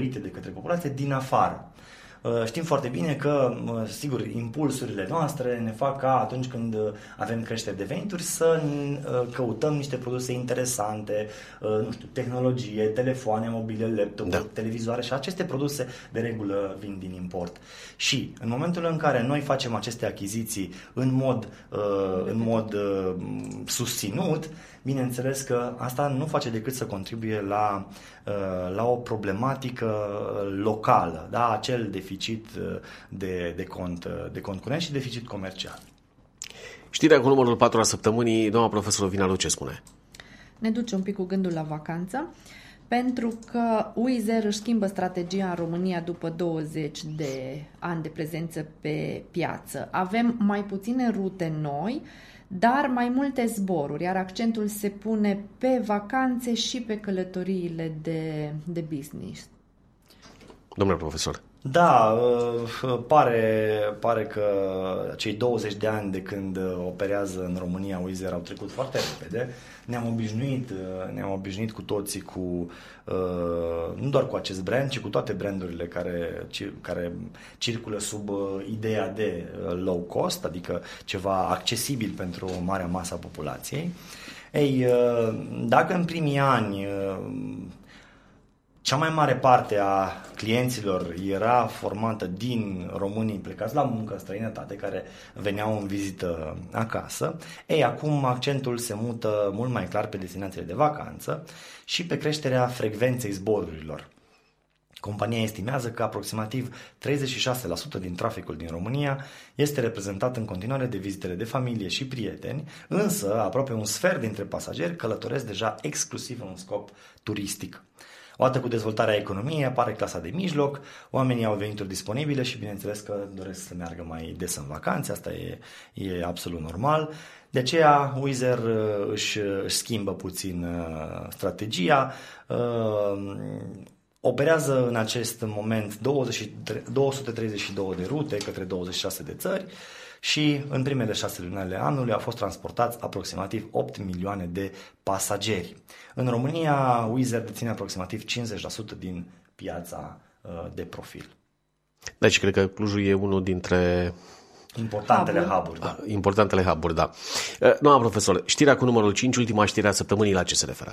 dorite de către populație din afară. Știm foarte bine că, sigur, impulsurile noastre ne fac ca atunci când avem creștere de venituri să căutăm niște produse interesante, nu știu, tehnologie, telefoane mobile, laptopuri, televizoare, și aceste produse de regulă vin din import. Și în momentul în care noi facem aceste achiziții în mod susținut, bineînțeles că asta nu face decât să contribuie la o problematică locală, da? Acel deficit de cont curent și deficit comercial. Știrea cu numărul 4 a săptămânii, doamna profesor Vina Lu, ce spune? Ne duce un pic cu gândul la vacanță, pentru că Wizz își schimbă strategia în România după 20 de ani de prezență pe piață. Avem mai puține rute noi, dar mai multe zboruri, iar accentul se pune pe vacanțe și pe călătoriile de business. Domnule profesor. Da, pare că cei 20 de ani de când operează în România Wizz Air au trecut foarte repede. Ne-am obișnuit cu toții nu doar cu acest brand, ci cu toate brandurile care circulă sub ideea de low cost, adică ceva accesibil pentru marea masă a populației. Ei, dacă în primii ani cea mai mare parte a clienților era formată din românii plecați la muncă în străinătate, care veneau în vizită acasă, acum accentul se mută mult mai clar pe destinațiile de vacanță și pe creșterea frecvenței zborurilor. Compania estimează că aproximativ 36% din traficul din România este reprezentat în continuare de vizitele de familie și prieteni, însă aproape un sfert dintre pasageri călătoresc deja exclusiv în scop turistic. Odată cu dezvoltarea economiei apare clasa de mijloc, oamenii au venituri disponibile și bineînțeles că doresc să meargă mai des în vacanțe, asta e absolut normal. De aceea Wizz Air își schimbă puțin strategia, operează în acest moment 232 de rute către 26 de țări și în primele 6 luni ale anului au fost transportați aproximativ 8 milioane de pasageri. În România, Wizz Air deține aproximativ 50% din piața de profil. Deci cred că Clujul e unul dintre importantele hub-uri. Da. Importantele hub-uri, da. Doamna profesor, știrea cu numărul 5, ultima știre a săptămânii, la ce se referă?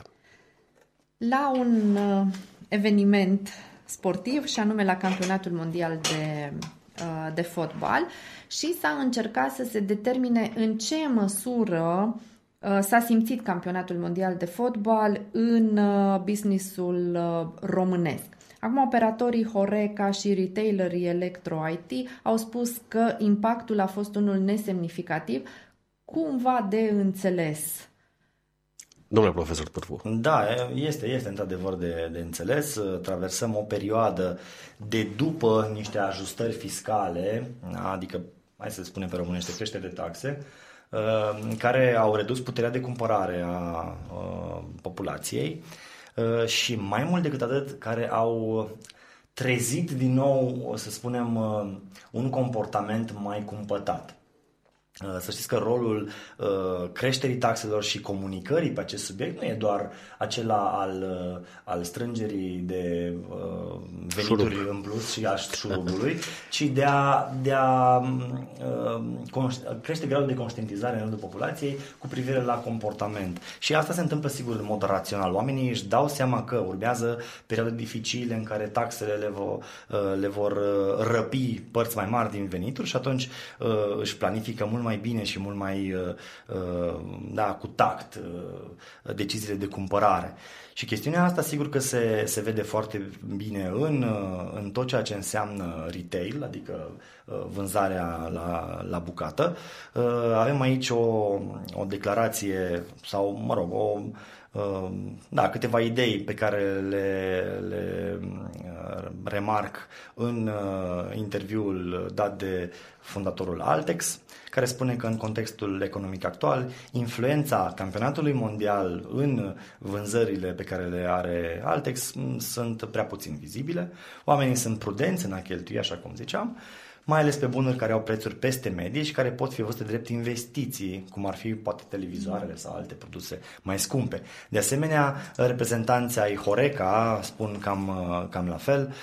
La un eveniment sportiv, și anume la Campionatul Mondial de fotbal, și s-a încercat să se determine în ce măsură s-a simțit Campionatul Mondial de fotbal în businessul românesc. Acum, operatorii Horeca și retailerii Electro IT au spus că impactul a fost unul nesemnificativ, cumva de înțeles. Domnule profesor Târvu. Da, este într-adevăr de înțeles. Traversăm o perioadă de după niște ajustări fiscale, adică, hai să spunem pe românește, creștere de taxe, care au redus puterea de cumpărare a populației și mai mult decât atât, care au trezit din nou, să spunem, un comportament mai cumpătat. Să știți că rolul creșterii taxelor și comunicării pe acest subiect nu e doar acela al strângerii de venituri în plus și a șurubului, ci de a crește gradul de conștientizare în rândul populației cu privire la comportament. Și asta se întâmplă sigur în mod rațional. Oamenii își dau seama că urmează perioade dificile în care taxele le vor răpi părți mai mari din venituri și atunci își planifică mult mai bine și mult mai cu tact deciziile de cumpărare. Și chestiunea asta sigur că se vede foarte bine în tot ceea ce înseamnă retail, adică vânzarea la bucată. Avem aici o declarație sau, câteva idei pe care le remarc în interviul dat de fondatorul Altex, care spune că în contextul economic actual, influența campionatului mondial în vânzările pe care le are Altex sunt prea puțin vizibile. Oamenii sunt prudenți în a cheltui, așa cum ziceam, mai ales pe bunuri care au prețuri peste medie și care pot fi văzute drept investiții, cum ar fi poate televizoarele sau alte produse mai scumpe. De asemenea, reprezentanții ai Horeca spun cam la fel.